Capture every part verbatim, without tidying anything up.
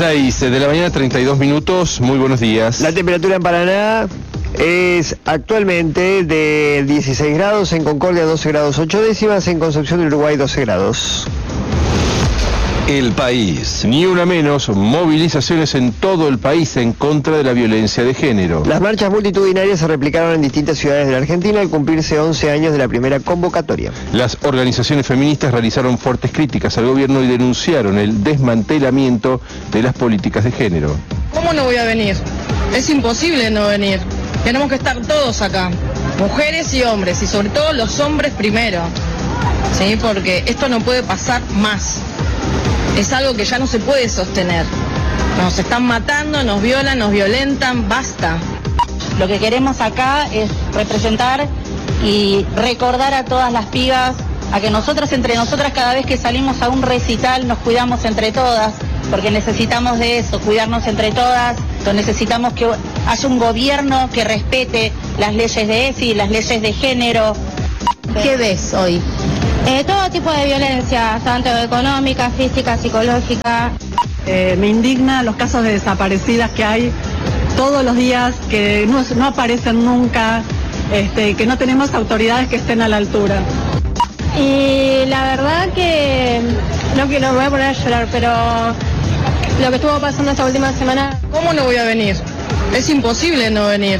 seis de la mañana, treinta y dos minutos. Muy buenos días. La temperatura en Paraná es actualmente de dieciséis grados, en Concordia doce grados ocho décimas, en Concepción del Uruguay doce grados. El país. Ni una menos, movilizaciones en todo el país en contra de la violencia de género. Las marchas multitudinarias se replicaron en distintas ciudades de la Argentina al cumplirse once años de la primera convocatoria. Las organizaciones feministas realizaron fuertes críticas al gobierno y denunciaron el desmantelamiento de las políticas de género. ¿Cómo no voy a venir? Es imposible no venir. Tenemos que estar todos acá, mujeres y hombres, y sobre todo los hombres primero, ¿sí? Porque esto no puede pasar más. Es algo que ya no se puede sostener. Nos están matando, nos violan, nos violentan, basta. Lo que queremos acá es representar y recordar a todas las pibas, a que nosotras entre nosotras cada vez que salimos a un recital nos cuidamos entre todas, porque necesitamos de eso, cuidarnos entre todas, necesitamos que haya un gobierno que respete las leyes de E S I, las leyes de género. ¿Qué ves hoy? Eh, todo tipo de violencia, tanto económica, física, psicológica. Eh, me indigna los casos de desaparecidas que hay todos los días, que no, no aparecen nunca, este, que no tenemos autoridades que estén a la altura. Y la verdad que, no que no me voy a poner a llorar, pero lo que estuvo pasando esta última semana... ¿Cómo no voy a venir? Es imposible no venir.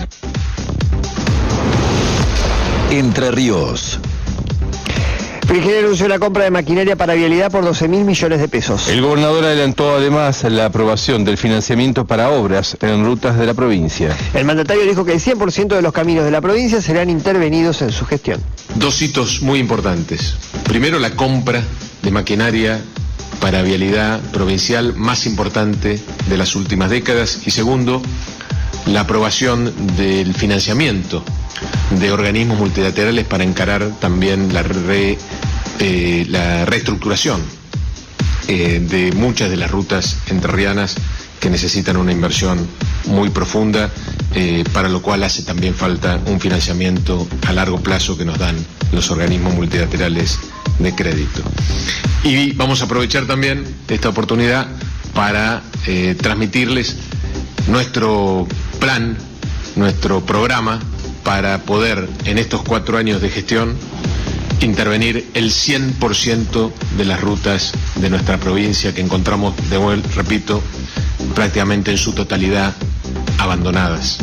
Entre Ríos. Frigelia anunció la compra de maquinaria para vialidad por doce mil millones de pesos. El gobernador adelantó además la aprobación del financiamiento para obras en rutas de la provincia. El mandatario dijo que el cien por ciento de los caminos de la provincia serán intervenidos en su gestión. Dos hitos muy importantes. Primero, la compra de maquinaria para vialidad provincial más importante de las últimas décadas. Y segundo, la aprobación del financiamiento de organismos multilaterales para encarar también la, re, eh, la reestructuración eh, de muchas de las rutas entrerrianas que necesitan una inversión muy profunda, eh, para lo cual hace también falta un financiamiento a largo plazo que nos dan los organismos multilaterales de crédito. Y vamos a aprovechar también esta oportunidad para eh, transmitirles nuestro plan, nuestro programa para poder en estos cuatro años de gestión intervenir el cien por ciento de las rutas de nuestra provincia que encontramos, de vuelta, repito, prácticamente en su totalidad abandonadas.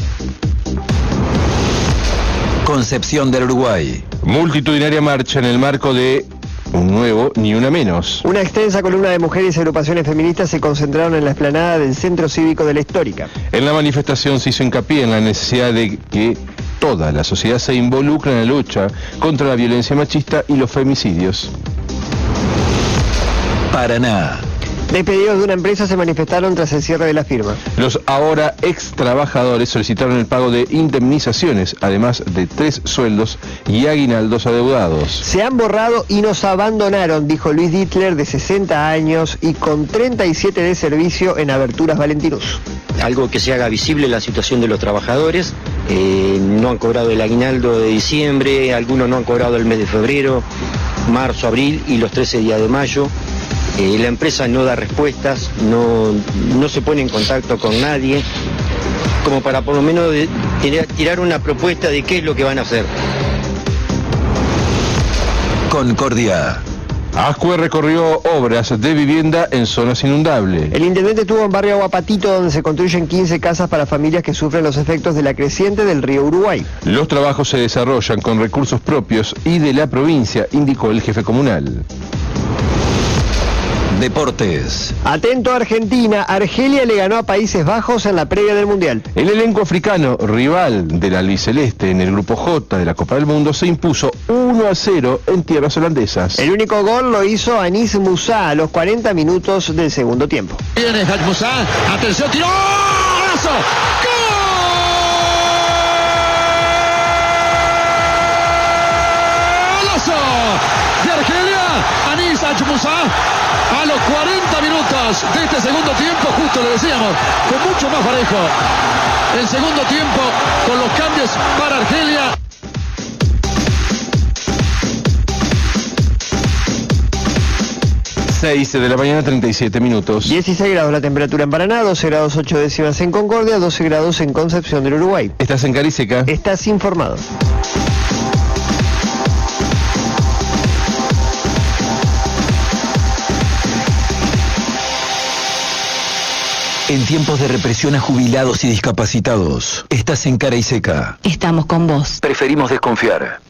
Concepción del Uruguay. Multitudinaria marcha en el marco de un nuevo Ni Una Menos. Una extensa columna de mujeres y agrupaciones feministas se concentraron en la explanada del Centro Cívico de la Histórica. En la manifestación se hizo hincapié en la necesidad de que toda la sociedad se involucre en la lucha contra la violencia machista y los femicidios. Paraná. Despedidos de una empresa se manifestaron tras el cierre de la firma. Los ahora ex trabajadores solicitaron el pago de indemnizaciones, además de tres sueldos y aguinaldos adeudados. Se han borrado y nos abandonaron, dijo Luis Dittler, de sesenta años y con treinta y siete de servicio en Aberturas Valentinus. Algo que se haga visible la situación de los trabajadores. Eh, no han cobrado el aguinaldo de diciembre, algunos no han cobrado el mes de febrero, marzo, abril y los trece días de mayo. Eh, la empresa no da respuestas, no, no se pone en contacto con nadie, como para por lo menos de, de, tirar una propuesta de qué es lo que van a hacer. Concordia. Ascue recorrió obras de vivienda en zonas inundables. El intendente estuvo en barrio Aguapatito, donde se construyen quince casas para familias que sufren los efectos de la creciente del río Uruguay. Los trabajos se desarrollan con recursos propios y de la provincia, indicó el jefe comunal. Deportes. Atento a Argentina, Argelia le ganó a Países Bajos en la previa del Mundial. El elenco africano, rival del albiceleste en el grupo J de la Copa del Mundo, se impuso uno a cero en tierras holandesas. El único gol lo hizo Anis Moussa a los cuarenta minutos del segundo tiempo. Viene Hadj Moussa, atención, tiró, ¡golazo! ¡Golazo! De Argelia, Anis Hadj Moussa. A los cuarenta minutos de este segundo tiempo, justo le decíamos, fue mucho más parejo el segundo tiempo con los cambios para Argelia. seis de la mañana, treinta y siete minutos. dieciséis grados la temperatura en Paraná, doce grados ocho décimas en Concordia, doce grados en Concepción del Uruguay. ¿Estás en Cariseca? Estás informado. En tiempos de represión a jubilados y discapacitados, estás en Cara y Seca. Estamos con vos. Preferimos desconfiar.